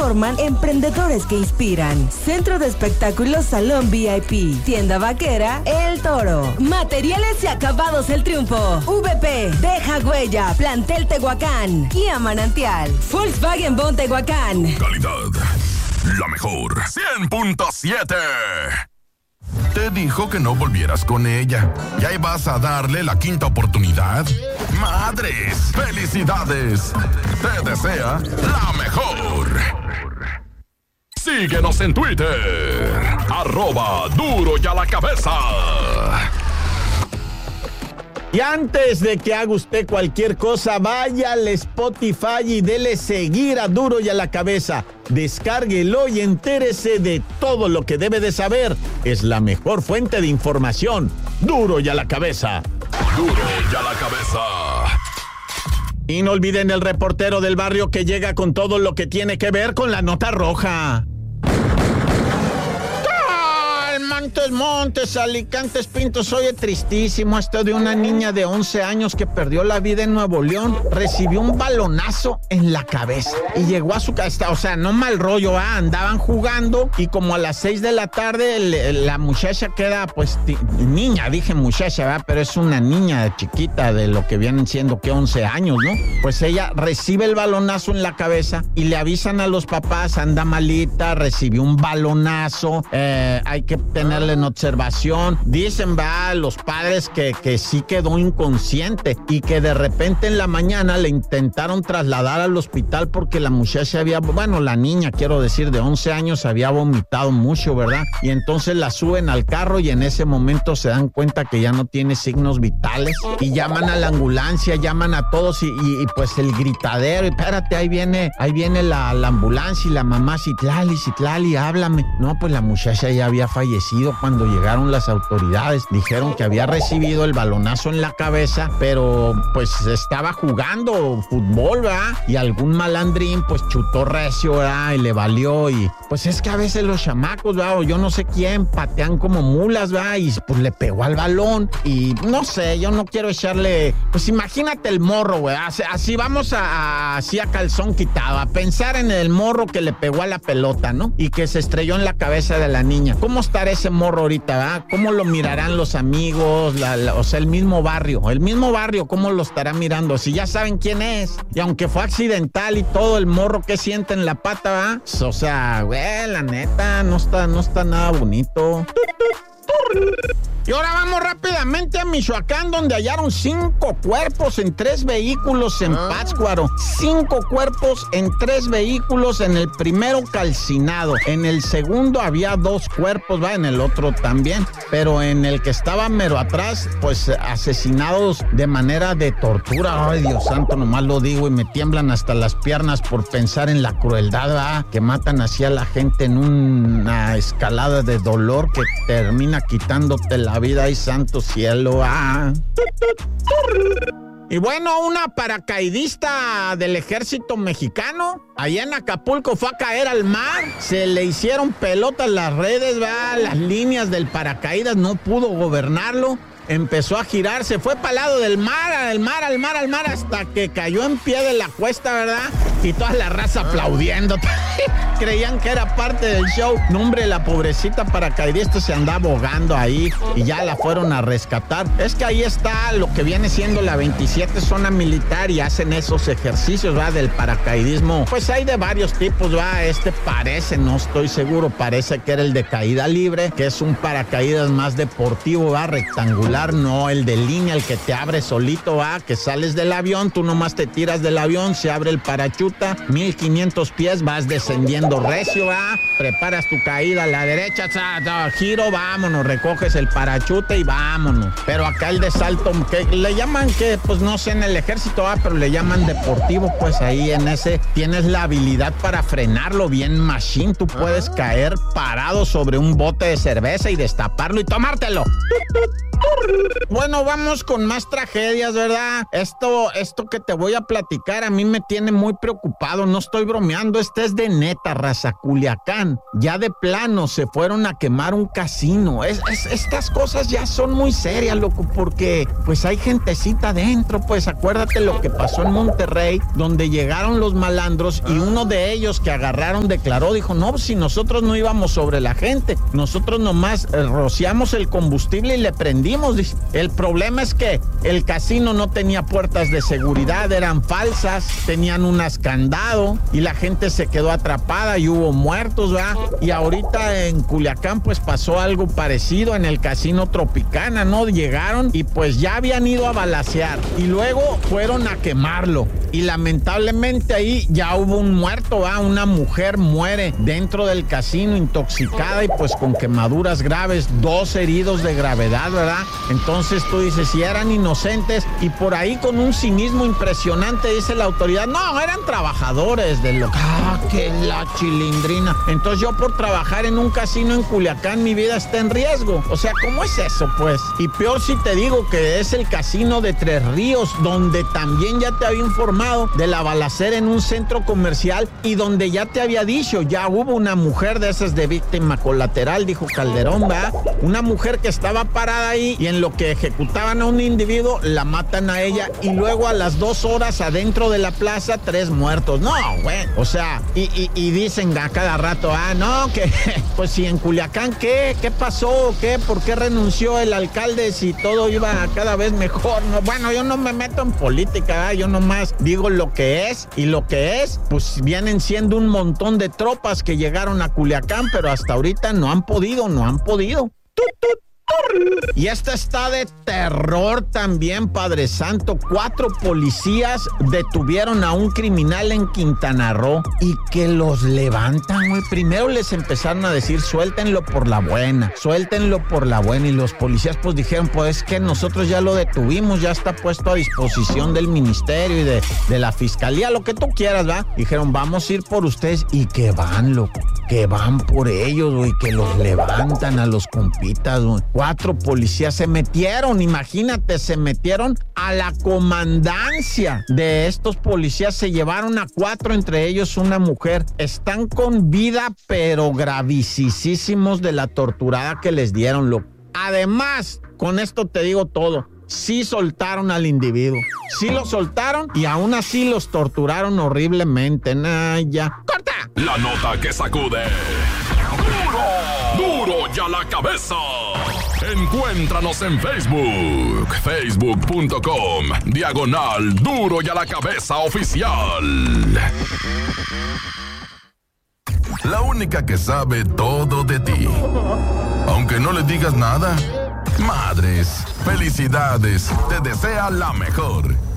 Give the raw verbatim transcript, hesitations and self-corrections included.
forman emprendedores que inspiran. Centro de Espectáculos Salón V I P. Tienda vaquera El Toro. Materiales y acabados El Triunfo. V P. Deja huella. Plantel Tehuacán. Kia Manantial. Volkswagen Bon Tehuacán. Calidad. La mejor. cien punto siete. Te dijo que no volvieras con ella. ¿Ya ibas a darle la quinta oportunidad? ¡Madres! ¡Felicidades! Te desea la mejor. Síguenos en Twitter. Arroba Duro y a la Cabeza. Y antes de que haga usted cualquier cosa, vaya al Spotify y dele seguir a Duro y a la Cabeza. Descárguelo y entérese de todo lo que debe de saber. Es la mejor fuente de información. Duro y a la Cabeza. Duro y a la Cabeza. Y no olviden el reportero del barrio que llega con todo lo que tiene que ver con la nota roja. Montes, Montes, Alicantes, Pintos, oye, tristísimo esto de una niña de once años que perdió la vida en Nuevo León. Recibió un balonazo en la cabeza y llegó a su casa, o sea, no mal rollo, ¿ah? Andaban jugando y como a las seis de la tarde el, la muchacha queda, pues, t- niña, dije muchacha, ¿verdad? Pero es una niña chiquita de lo que vienen siendo, que once años, ¿no? Pues ella recibe el balonazo en la cabeza y le avisan a los papás, anda malita, recibió un balonazo, eh, hay que tenerle en observación. Dicen, va, los padres que, que sí quedó inconsciente y que de repente en la mañana le intentaron trasladar al hospital porque la muchacha había, bueno, la niña, quiero decir, de once años había vomitado mucho, ¿verdad? Y entonces la suben al carro y en ese momento se dan cuenta que ya no tiene signos vitales y llaman a la ambulancia, llaman a todos y, y, y pues el gritadero, espérate, ahí viene, ahí viene la, la ambulancia y la mamá, Citlali, Citlali, háblame. No, pues la muchacha ya había fallecido cuando llegaron las autoridades. Dijeron que había recibido el balonazo en la cabeza, pero pues estaba jugando fútbol, ¿verdad? Y algún malandrín pues chutó recio, ¿verdad? Y le valió y pues es que a veces los chamacos, ¿verdad? O yo no sé quién, patean como mulas, ¿verdad? Y pues le pegó al balón y no sé, yo no quiero echarle, pues imagínate el morro, güey. Así, así vamos a, a, así a calzón quitado, a pensar en el morro que le pegó a la pelota, ¿no? Y que se estrelló en la cabeza de la niña. ¿Cómo estará ese morro ahorita, ¿verdad? ¿Cómo lo mirarán los amigos? La, la, o sea, el mismo barrio, el mismo barrio, ¿cómo lo estará mirando? Si ya saben quién es. Y aunque fue accidental y todo, el morro que siente en la pata, ¿verdad? O sea, güey, la neta, no está, no está nada bonito. Y ahora vamos rápidamente a Michoacán, donde hallaron cinco cuerpos en tres vehículos en Pátzcuaro. Cinco cuerpos en tres vehículos, en el primero calcinado. En el segundo había dos cuerpos, va, en el otro también. Pero en el que estaba mero atrás, pues asesinados de manera de tortura. Ay, Dios santo, nomás lo digo y me tiemblan hasta las piernas por pensar en la crueldad, ¿va? Que matan así a la gente en una escalada de dolor que termina quitándote la vida. Ay, santo cielo, ah. Y bueno, una paracaidista del ejército mexicano allá en Acapulco fue a caer al mar. Se le hicieron pelotas las redes, ¿verdad? Las líneas del paracaídas, no pudo gobernarlo. Empezó a girar, se fue para el lado del mar, al mar, al mar, al mar, hasta que cayó en pie de la cuesta, ¿verdad? Y toda la raza aplaudiendo. Creían que era parte del show. No, hombre, la pobrecita paracaidista se andaba ahogando ahí y ya la fueron a rescatar. Es que ahí está lo que viene siendo la veintisiete zona militar y hacen esos ejercicios, ¿va? Del paracaidismo. Pues hay de varios tipos, ¿va? Este parece, no estoy seguro, parece que era el de caída libre, que es un paracaídas más deportivo, ¿va? Rectangular. No el de línea, el que te abre solito, va, que sales del avión, tú nomás te tiras del avión, se abre el parachuta, mil quinientos pies, vas descendiendo recio, va, preparas tu caída a la derecha, ta, ta, giro, vámonos, recoges el parachute y vámonos. Pero acá el de salto, que le llaman, que pues no sé en el ejército, va, pero le llaman deportivo, pues ahí en ese tienes la habilidad para frenarlo bien machine, tú puedes caer parado sobre un bote de cerveza y destaparlo y tomártelo. Bueno, vamos con más tragedias, ¿verdad? Esto, esto que te voy a platicar a mí me tiene muy preocupado, no estoy bromeando, este es de neta, a Raza Culiacán, ya de plano se fueron a quemar un casino. Es, es, estas cosas ya son muy serias, loco, porque pues hay gentecita dentro. Pues acuérdate lo que pasó en Monterrey, donde llegaron los malandros y uno de ellos que agarraron declaró, dijo, no, si nosotros no íbamos sobre la gente, nosotros nomás eh, rociamos el combustible y le prendimos. Dice, el problema es que el casino no tenía puertas de seguridad, eran falsas, tenían unas candado y la gente se quedó atrapada y hubo muertos, ¿verdad? Y ahorita en Culiacán pues pasó algo parecido en el Casino Tropicana, ¿no? Llegaron y pues ya habían ido a balacear y luego fueron a quemarlo y lamentablemente ahí ya hubo un muerto, ¿verdad? Una mujer muere dentro del casino intoxicada y pues con quemaduras graves, dos heridos de gravedad, ¿verdad? Entonces tú dices, si eran inocentes y por ahí con un cinismo impresionante dice la autoridad, no, eran trabajadores de lo... ¡Ah, qué la chilindrina! Entonces yo por trabajar en un casino en Culiacán mi vida está en riesgo. O sea, ¿cómo es eso, pues? Y peor si te digo que es el casino de Tres Ríos, donde también ya te había informado de la balacera en un centro comercial y donde ya te había dicho, ya hubo una mujer de esas de víctima colateral, dijo Calderón, ¿verdad? Una mujer que estaba parada ahí y en lo que ejecutaban a un individuo, la matan a ella y luego a las dos horas adentro de la plaza, tres muertos. No, güey. O sea, y, y, y dicen a cada rato, ah, no, que pues si en Culiacán, ¿qué? ¿Qué pasó? ¿Qué? ¿Por qué renunció el alcalde si todo iba cada vez mejor? No, bueno, yo no me meto en política, ¿eh? Yo nomás digo lo que es y lo que es, pues vienen siendo un montón de tropas que llegaron a Culiacán, pero hasta ahorita no han podido, no han podido. ¡Tut, tut! Y esta está de terror también, Padre Santo. Cuatro policías detuvieron a un criminal en Quintana Roo y que los levantan, güey. Primero les empezaron a decir, suéltenlo por la buena, suéltenlo por la buena. Y los policías pues dijeron, pues es que nosotros ya lo detuvimos, ya está puesto a disposición del ministerio y de, de la fiscalía, lo que tú quieras, ¿va? Dijeron, vamos a ir por ustedes y que van, loco, que van por ellos, güey, que los levantan a los compitas, güey. Cuatro policías se metieron, imagínate, se metieron a la comandancia de estos policías, se llevaron a cuatro, entre ellos una mujer. Están con vida, pero gravísimos de la torturada que les dieron, loco. Además, con esto te digo todo, sí soltaron al individuo, sí lo soltaron y aún así los torturaron horriblemente. Nah, ya. ¡Corta! La nota que sacude. ¡Duro! ¡Duro ya la cabeza! Encuéntranos en Facebook, facebook punto com, diagonal Duro y a la Cabeza Oficial. La única que sabe todo de ti, aunque no le digas nada. Madres, felicidades, te desea la mejor.